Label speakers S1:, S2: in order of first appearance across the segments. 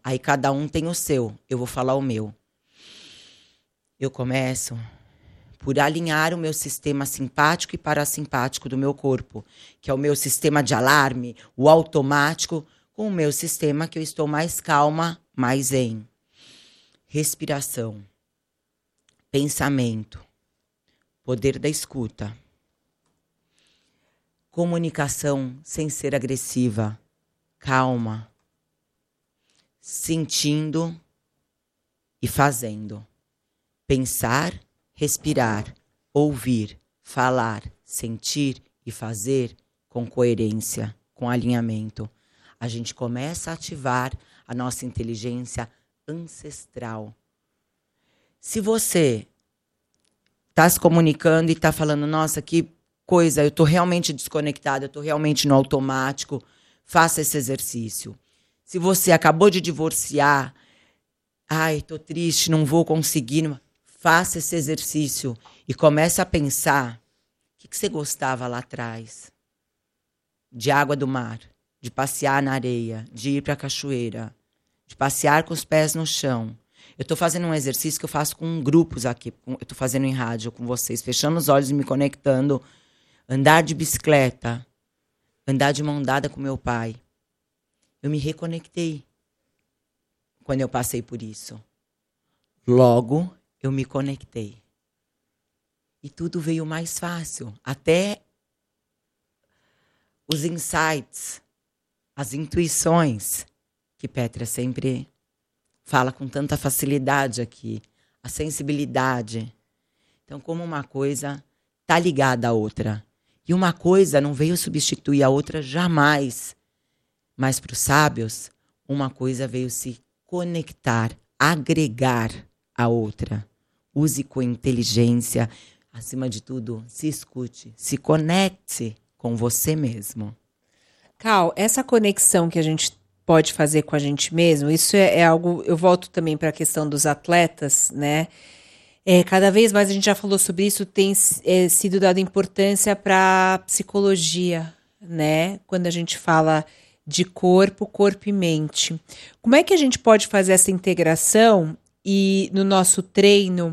S1: Aí cada um tem o seu, eu vou falar o meu. Eu começo por alinhar o meu sistema simpático e parasimpático do meu corpo, que é o meu sistema de alarme, o automático, com o meu sistema que eu estou mais calma, mais zen. Respiração, pensamento, poder da escuta, comunicação sem ser agressiva, calma, sentindo e fazendo. Pensar, respirar, ouvir, falar, sentir e fazer com coerência, com alinhamento. A gente começa a ativar a nossa inteligência ancestral. Se você está se comunicando e está falando, nossa, que coisa, eu estou realmente desconectada, eu estou realmente no automático, faça esse exercício. Se você acabou de divorciar, ai, estou triste, não vou conseguir, faça esse exercício e comece a pensar o que você gostava lá atrás. De água do mar, de passear na areia, de ir para a cachoeira, de passear com os pés no chão. Eu estou fazendo um exercício que eu faço com grupos aqui, eu estou fazendo em rádio com vocês, fechando os olhos e me conectando. Andar de bicicleta, andar de mão dada com meu pai. Eu me reconectei quando eu passei por isso. Logo, eu me conectei. E tudo veio mais fácil. Até os insights, as intuições, que Petra sempre fala com tanta facilidade aqui. A sensibilidade. Então, como uma coisa está ligada à outra. E uma coisa não veio substituir a outra jamais. Mas para os sábios, uma coisa veio se conectar, agregar a outra. Use com inteligência. Acima de tudo, se escute, se conecte com você mesmo.
S2: Cal, essa conexão que a gente pode fazer com a gente mesmo, isso é algo... Eu volto também para a questão dos atletas, né? Cada vez mais, a gente já falou sobre isso, tem sido dada importância para a psicologia, né? Quando a gente fala de corpo e mente. Como é que a gente pode fazer essa integração e no nosso treino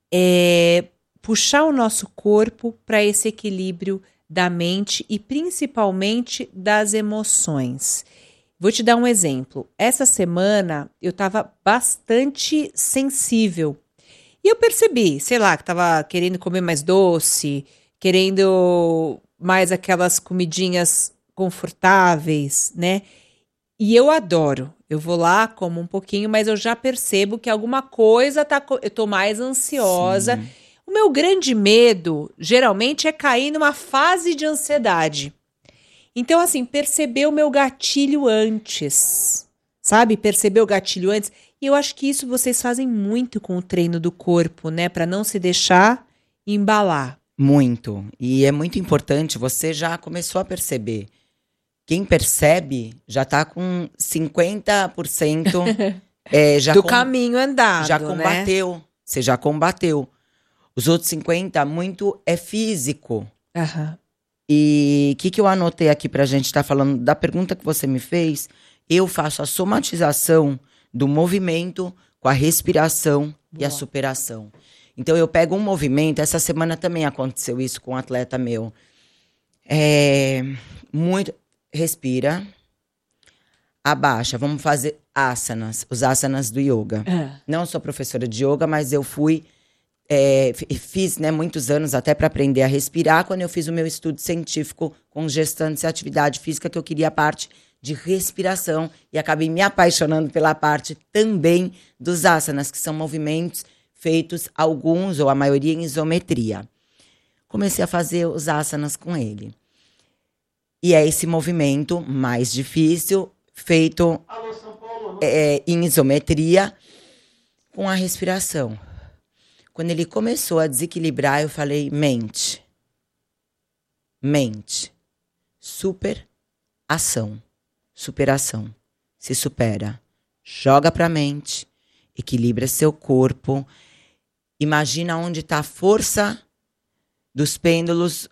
S2: puxar o nosso corpo para esse equilíbrio da mente e principalmente das emoções? Vou te dar um exemplo. Essa semana eu estava bastante sensível. E eu percebi, sei lá, que estava querendo comer mais doce, querendo mais aquelas comidinhas confortáveis, né? E eu adoro. Eu vou lá, como um pouquinho, mas eu já percebo que alguma coisa eu tô mais ansiosa. Sim. O meu grande medo, geralmente, é cair numa fase de ansiedade. Então, assim, perceber o meu gatilho antes, sabe? Perceber o gatilho antes. E eu acho que isso vocês fazem muito com o treino do corpo, né? Para não se deixar embalar.
S1: Muito. E é muito importante, você já começou a perceber. Quem percebe já está com 50%
S2: do caminho andado,
S1: já combateu, né? Você já combateu. Os outros 50% muito é físico.
S2: Uhum.
S1: E o que eu anotei aqui pra gente estar falando da pergunta que você me fez? Eu faço a somatização do movimento com a respiração e a superação. Então eu pego um movimento, essa semana também aconteceu isso com um atleta meu. Respira, abaixa, vamos fazer asanas, os asanas do yoga. Não sou professora de yoga, mas eu fiz, né, muitos anos até para aprender a respirar, quando eu fiz o meu estudo científico com gestantes e atividade física, que eu queria a parte de respiração, e acabei me apaixonando pela parte também dos asanas, que são movimentos feitos, alguns ou a maioria, em isometria. Comecei a fazer os asanas com ele. E é esse movimento mais difícil, feito em isometria, com a respiração. Quando ele começou a desequilibrar, eu falei, mente, superação, se supera, joga pra mente, equilibra seu corpo, imagina onde está a força dos pêndulos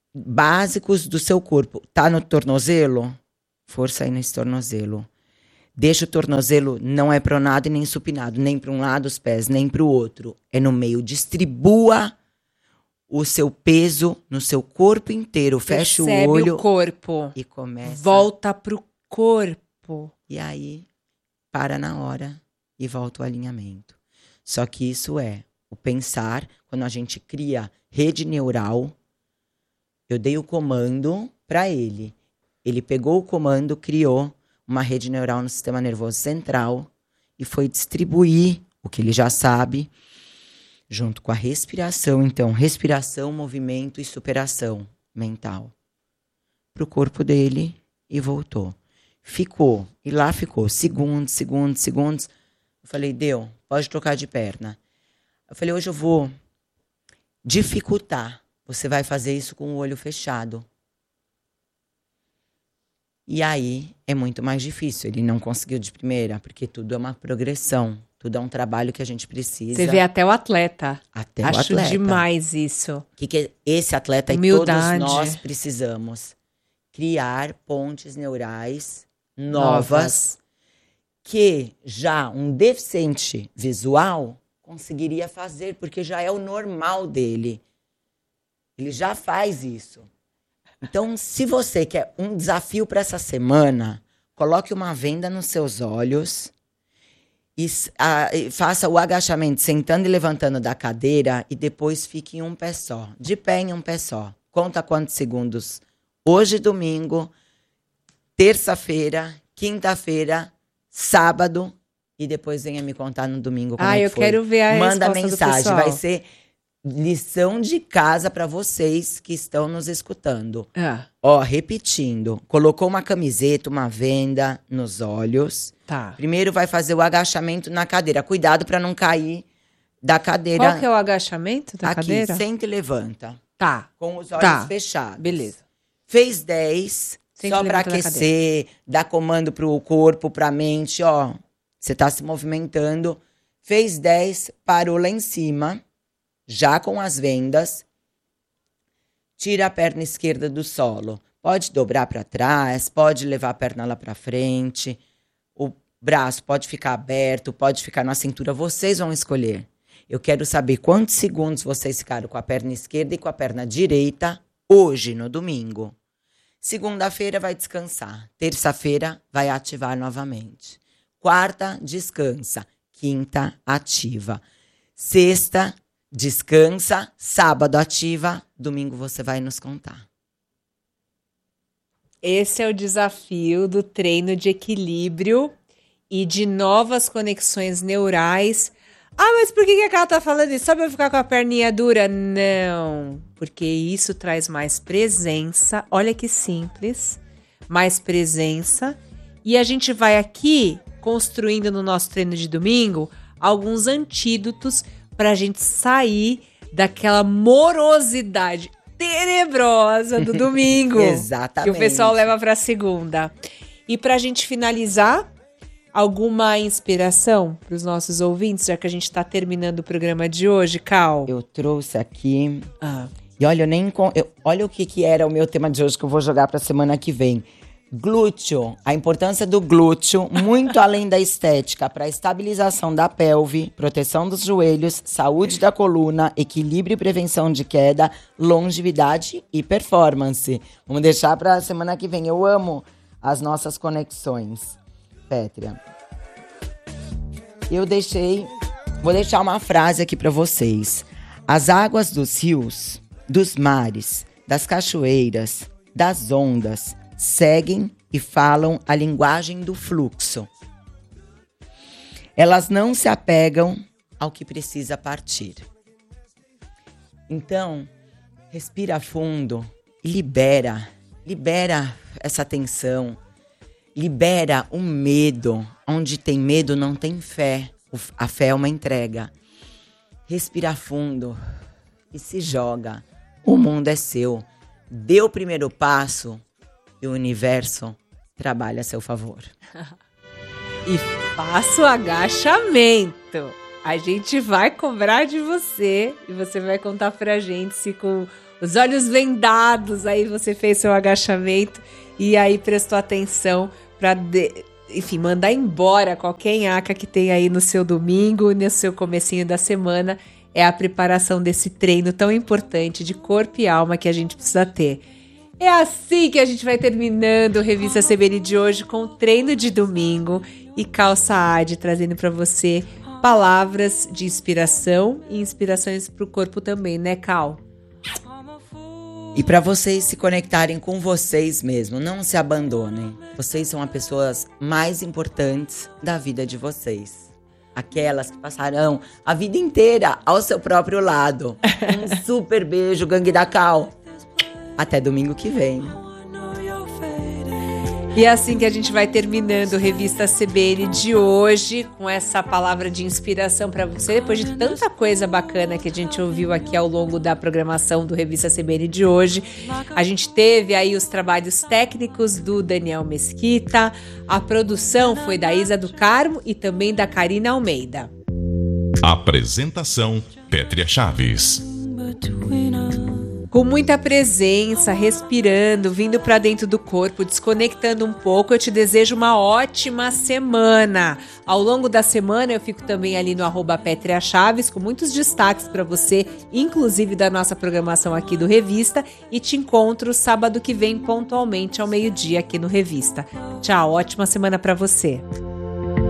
S1: básicos do seu corpo. Tá no tornozelo? Força aí nesse tornozelo. Deixa o tornozelo, não é pronado e nem supinado, nem para um lado os pés, nem para o outro. É no meio. Distribua o seu peso no seu corpo inteiro. Fecha o olho.
S2: O corpo.
S1: E começa.
S2: Volta pro corpo.
S1: E aí, para na hora e volta o alinhamento. Só que isso é o pensar, quando a gente cria rede neural, eu dei o comando para ele. Ele pegou o comando, criou uma rede neural no sistema nervoso central e foi distribuir o que ele já sabe, junto com a respiração. Então, respiração, movimento e superação mental. Para o corpo dele e voltou. Ficou, e lá ficou, segundos. Eu falei, deu, pode trocar de perna. Eu falei, hoje eu vou dificultar. Você vai fazer isso com o olho fechado. E aí é muito mais difícil. Ele não conseguiu de primeira, porque tudo é uma progressão. Tudo é um trabalho que a gente precisa.
S2: Você vê até o atleta.
S1: Até o atleta.
S2: Acho demais isso.
S1: Que esse atleta
S2: Humildade.
S1: E todos nós precisamos criar pontes neurais novas que já um deficiente visual conseguiria fazer, porque já é o normal dele. Ele já faz isso. Então, se você quer um desafio para essa semana, coloque uma venda nos seus olhos e faça o agachamento sentando e levantando da cadeira e depois fique em um pé só, de pé em um pé só. Conta quantos segundos. Hoje, domingo, terça-feira, quinta-feira, sábado e depois venha me contar no domingo como é que foi.
S2: Quero ver a
S1: Manda
S2: resposta
S1: mensagem,
S2: do pessoal.
S1: vai ser lição de casa para vocês que estão nos escutando. Ó, repetindo, colocou uma camiseta, uma venda nos olhos.
S2: Tá.
S1: Primeiro vai fazer o agachamento na cadeira. Cuidado para não cair da cadeira.
S2: Qual que é o agachamento da
S1: Aqui,
S2: cadeira?
S1: senta e levanta.
S2: Tá.
S1: Com os olhos fechados.
S2: Beleza.
S1: Fez 10,
S2: Senta
S1: só
S2: e
S1: para
S2: levanta da
S1: aquecer, dar comando pro corpo, pra mente, ó. Você tá se movimentando. Fez 10, parou lá em cima, já com as vendas. Tira a perna esquerda do solo. Pode dobrar para trás, pode levar a perna lá para frente. O braço pode ficar aberto, pode ficar na cintura. Vocês vão escolher. Eu quero saber quantos segundos vocês ficaram com a perna esquerda e com a perna direita hoje, no domingo. Segunda-feira vai descansar. Terça-feira vai ativar novamente. Quarta, descansa. Quinta, ativa. Sexta, descansa. Sábado, ativa. Domingo você vai nos contar.
S2: Esse é o desafio do treino de equilíbrio e de novas conexões neurais. Ah, mas por que a Carla tá falando isso? Só pra eu ficar com a perninha dura? Não, porque isso traz mais presença. Olha que simples. Mais presença. E a gente vai aqui construindo no nosso treino de domingo alguns antídotos pra gente sair daquela morosidade tenebrosa do domingo.
S1: Exatamente.
S2: Que o pessoal leva pra segunda. E pra gente finalizar, alguma inspiração para os nossos ouvintes, já que a gente está terminando o programa de hoje, Cal?
S1: Eu trouxe aqui. E olha, olha o que era o meu tema de hoje que eu vou jogar para a semana que vem. Glúteo. A importância do glúteo, muito além da estética, para a estabilização da pelve, proteção dos joelhos, saúde da coluna, equilíbrio e prevenção de queda, longevidade e performance. Vamos deixar para a semana que vem. Eu amo as nossas conexões. Pétria. Vou deixar uma frase aqui para vocês. As águas dos rios, dos mares, das cachoeiras, das ondas, seguem e falam a linguagem do fluxo. Elas não se apegam ao que precisa partir. Então, respira fundo e libera essa tensão. Libera o medo. Onde tem medo, não tem fé. A fé é uma entrega. Respira fundo e se joga. O mundo é seu. Dê o primeiro passo e o universo trabalha a seu favor.
S2: E faça o agachamento. A gente vai cobrar de você e você vai contar pra gente se com os olhos vendados aí você fez seu agachamento e aí prestou atenção para enfim, mandar embora qualquer nhaca que tem aí no seu domingo, no seu comecinho da semana, é a preparação desse treino tão importante de corpo e alma que a gente precisa ter. É assim que a gente vai terminando a Revista CBN de hoje com o treino de domingo e Calça AD trazendo para você palavras de inspiração e inspirações para o corpo também, né, Cal?
S1: E para vocês se conectarem com vocês mesmos, não se abandonem. Vocês são as pessoas mais importantes da vida de vocês. Aquelas que passarão a vida inteira ao seu próprio lado. Um super beijo, gangue da Cal. Até domingo que vem.
S2: E é assim que a gente vai terminando Revista CBN de hoje, com essa palavra de inspiração para você, depois de tanta coisa bacana que a gente ouviu aqui ao longo da programação do Revista CBN de hoje. A gente teve aí os trabalhos técnicos do Daniel Mesquita, a produção foi da Isa do Carmo e também da Karina Almeida.
S3: Apresentação: Pétria Chaves.
S2: Com muita presença, respirando, vindo para dentro do corpo, desconectando um pouco, eu te desejo uma ótima semana. Ao longo da semana eu fico também ali no @Pétria Chaves, com muitos destaques para você, inclusive da nossa programação aqui do Revista, e te encontro sábado que vem pontualmente ao meio-dia aqui no Revista. Tchau, ótima semana para você.